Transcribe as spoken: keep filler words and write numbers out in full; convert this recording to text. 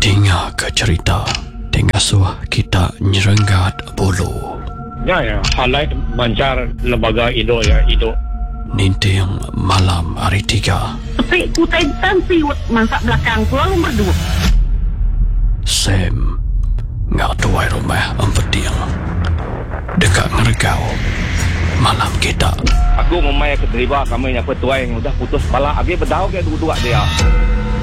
Dengar ke cerita Tengah suah kita nyerenggat bulu. Ya, ya. Highlight mancar lembaga Indo ya, Indo. Ninting malam hari tiga. Tapi kutai tan siwet masak belakang pulang berdua. Sam ngak tuai rumah empeting. Dekat ngeregau malam kita. Aku memang keterima kami yang petuai yang udah putus kepala. Agi berdau ke dua-dua dia.